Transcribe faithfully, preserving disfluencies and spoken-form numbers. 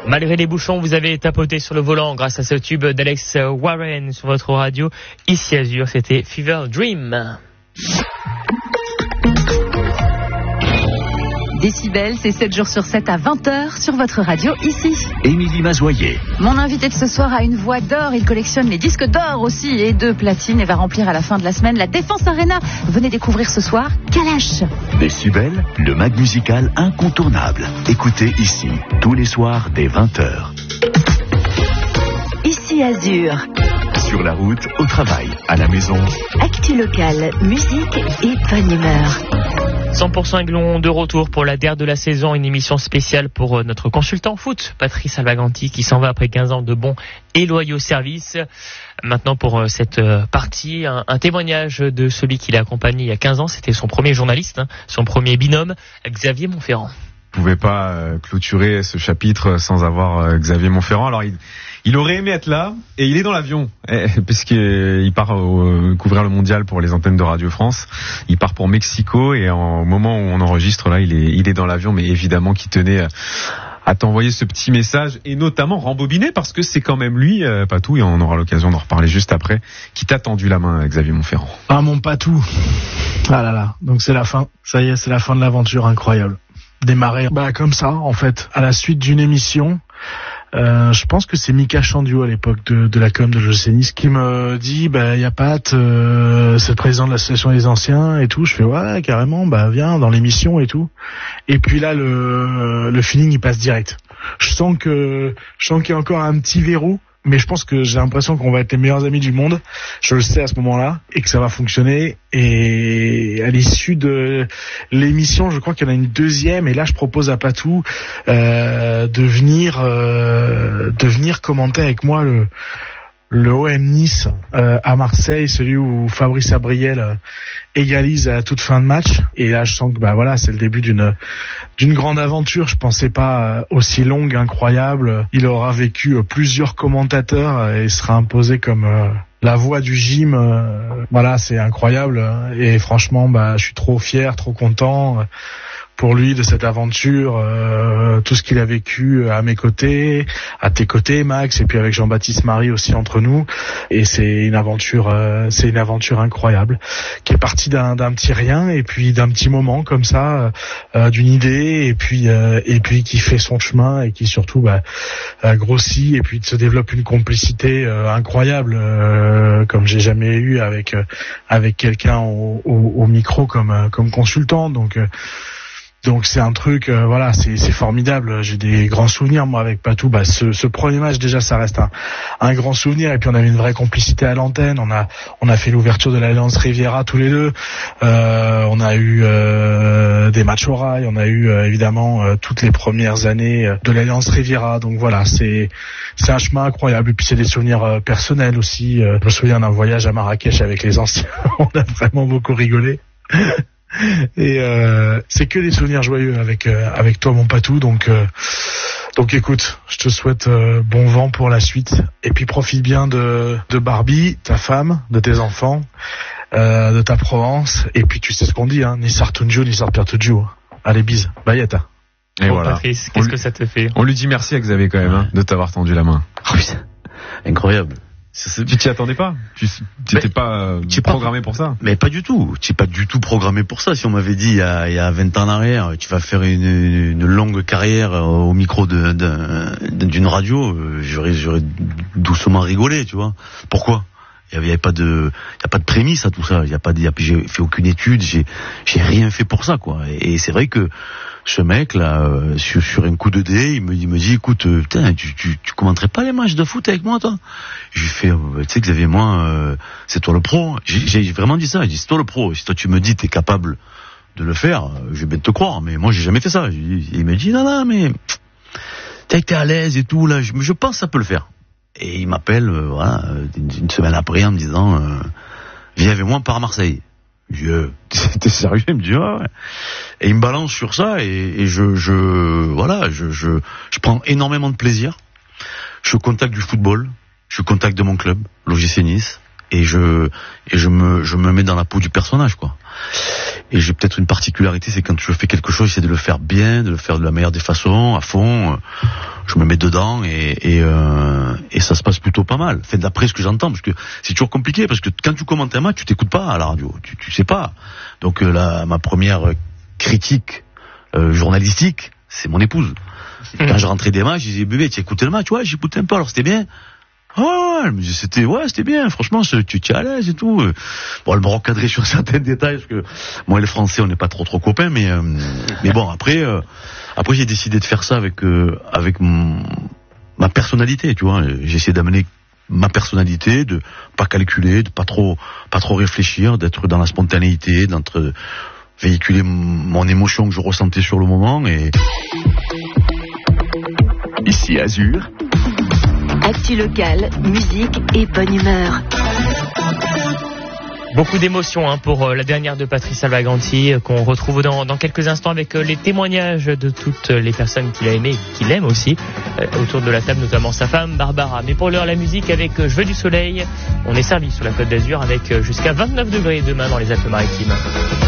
Malgré les bouchons, vous avez tapoté sur le volant grâce à ce tube d'Alex Warren sur votre radio. Ici Azur, c'était Fever Dream. Décibel, c'est sept jours sur sept à vingt heures sur votre radio ici. Émilie Mazoyer. Mon invité de ce soir a une voix d'or. Il collectionne les disques d'or aussi et de platine et va remplir à la fin de la semaine la Défense Arena. Venez découvrir ce soir Kalash. Décibel, le mag musical incontournable. Écoutez ici, tous les soirs dès vingt heures. Ici Azur. Sur la route, au travail, à la maison. Actu locale, musique et bonne humeur. cent pour cent Aiglon de retour pour la D E R de la saison, une émission spéciale pour notre consultant foot, Patrice Albaganti, qui s'en va après quinze ans de bons et loyaux services. Maintenant pour cette partie, un, un témoignage de celui qui l'a accompagné il y a quinze ans, c'était son premier journaliste, hein, son premier binôme, Xavier Montferrand. Je ne pouvais pas euh, clôturer ce chapitre sans avoir euh, Xavier Montferrand. Alors il, il aurait aimé être là et il est dans l'avion eh, parce qu'il part euh, couvrir le mondial pour les antennes de Radio France. Il part pour Mexico et en, au moment où on enregistre là, il est, il est dans l'avion, mais évidemment qu'il tenait à, à t'envoyer ce petit message et notamment rembobiné parce que c'est quand même lui, euh, Patou, et on aura l'occasion d'en reparler juste après, qui t'a tendu la main, Xavier Montferrand. Ah mon Patou, ah là là, donc c'est la fin. Ça y est, c'est la fin de l'aventure incroyable. Démarrer bah comme ça en fait à la suite d'une émission. Euh, je pense que c'est Mika Chandio à l'époque de, de la com de l'O G C Nice qui me dit bah y a Pat, euh, c'est le président de l'association des anciens et tout. Je fais ouais carrément, bah viens dans l'émission et tout. Et puis là le le feeling il passe direct. Je sens que je sens qu'il y a encore un petit verrou. Mais je pense que j'ai l'impression qu'on va être les meilleurs amis du monde. Je le sais à ce moment-là et que ça va fonctionner. Et à l'issue de l'émission, je crois qu'il y en a une deuxième. Et là, je propose à Patou euh, de venir euh, de venir commenter avec moi le le O M Nice euh, à Marseille, celui où Fabrice Abriel euh, égalise à toute fin de match. Et là, je sens que bah voilà, c'est le début d'une d'une grande aventure. Je pensais pas euh, aussi longue, incroyable. Il aura vécu euh, plusieurs commentateurs euh, et sera imposé comme euh, la voix du gym. Euh, voilà, c'est incroyable. Et franchement, bah je suis trop fier, trop content. Euh, pour lui de cette aventure, euh, tout ce qu'il a vécu à mes côtés, à tes côtés Max, et puis avec Jean-Baptiste Marie aussi entre nous. Et c'est une aventure, euh, c'est une aventure incroyable qui est partie d'un, d'un petit rien et puis d'un petit moment comme ça, euh, d'une idée et puis euh, et puis qui fait son chemin et qui surtout bah, euh, grossit et puis se développe une complicité euh, incroyable euh, comme j'ai jamais eu avec euh, avec quelqu'un au, au, au micro comme euh, comme consultant. Donc euh, Donc c'est un truc, euh, voilà, c'est, c'est formidable. J'ai des grands souvenirs moi avec Patou. Bah ce, ce premier match déjà, ça reste un, un grand souvenir. Et puis on avait une vraie complicité à l'antenne. On a, on a fait l'ouverture de l'Alliance Riviera tous les deux. Euh, on a eu euh, des matchs au rail. On a eu euh, évidemment euh, toutes les premières années de l'Alliance Riviera. Donc voilà, c'est, c'est un chemin incroyable. Et puis c'est des souvenirs euh, personnels aussi. Euh, je me souviens d'un voyage à Marrakech avec les anciens. On a vraiment beaucoup rigolé. Et euh, c'est que des souvenirs joyeux avec euh, avec toi mon Patou. Donc euh, donc écoute, je te souhaite euh, bon vent pour la suite et puis profite bien de de Barbie, ta femme, de tes enfants, euh, de ta Provence. Et puis tu sais ce qu'on dit, hein, ni Sartunju ni Sarpertuju. Allez bise, bayeta. Et bon, voilà. Patrice, qu'est-ce lui, que ça te fait? On lui dit merci à Xavier quand même hein, de t'avoir tendu la main. Oh putain, incroyable. C'est... Tu t'y attendais pas? Tu n'étais pas euh, programmé pas, pour ça? Mais pas du tout. Tu n'es pas du tout programmé pour ça. Si on m'avait dit il y a, il y a vingt ans en arrière, tu vas faire une, une longue carrière au micro de, de, d'une radio, j'aurais, j'aurais doucement rigolé, tu vois. Pourquoi? Il n'y avait pas de, il y a pas de prémisse à tout ça. Il y a pas, de, j'ai fait aucune étude, j'ai, j'ai rien fait pour ça, quoi. Et, et c'est vrai que ce mec là, euh, sur, sur un coup de dé, il me, il me dit, écoute, euh, putain, tu, tu, tu commenterais pas les matchs de foot avec moi, toi? Je lui fais, euh, tu sais Xavier, moi, euh, c'est toi le pro. J'ai, j'ai vraiment dit ça. J'ai dit, c'est toi le pro. Si toi tu me dis t'es capable de le faire, je vais bien te croire. Mais moi, j'ai jamais fait ça. Il me dit, non, non, mais t'as été à l'aise et tout là. Je, je pense que ça peut le faire. Et il m'appelle, euh, voilà, une, une semaine après en me disant, euh, viens avec moi, on part à Marseille. Je dis, euh, t'es sérieux? Il me dit, ah ouais. Et il me balance sur ça et, et je, je, voilà, je, je, je prends énormément de plaisir. Je suis au contact du football, je suis au contact de mon club, l'O G C Nice, et je, et je me, je me mets dans la peau du personnage, quoi. Et j'ai peut-être une particularité, c'est quand je fais quelque chose, j'essaie de le faire bien, de le faire de la meilleure des façons, à fond. je me mets dedans et et, euh, et ça se passe plutôt pas mal. Enfin, d'après ce que j'entends, parce que c'est toujours compliqué, parce que quand tu commentes un match, tu t'écoutes pas à la radio, tu tu sais pas. Donc euh, là, ma première critique euh, journalistique, c'est mon épouse. Quand je rentrais des matchs, je disais bébé, tu as écouté le match? Ouais, j'ai écouté un peu, alors c'était bien. Oh, elle me disait c'était ouais, c'était bien. Franchement, tu es à l'aise et tout. Bon, elle me recadrait sur certains détails parce que moi et les Français, on n'est pas trop trop copains, mais euh, mais bon, après euh, après j'ai décidé de faire ça avec euh, avec mon, ma personnalité, tu vois. J'ai essayé d'amener ma personnalité, de pas calculer, de pas trop pas trop réfléchir, d'être dans la spontanéité, d'être véhiculer mon émotion que je ressentais sur le moment. Et ici Azur. Actu locale, musique et bonne humeur. Beaucoup d'émotions hein, pour euh, la dernière de Patrice Salvaganti euh, qu'on retrouve dans, dans quelques instants avec euh, les témoignages de toutes les personnes qu'il a aimées et qu'il aime aussi euh, autour de la table, notamment sa femme Barbara. Mais pour l'heure, la musique avec euh, Je veux du soleil. On est servi sur la Côte d'Azur avec euh, jusqu'à vingt-neuf degrés demain dans les Alpes-Maritimes.